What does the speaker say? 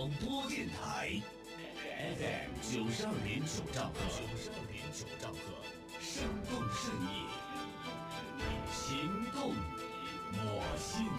广播电台 FM 92.9兆赫，生动盛意，行动我心。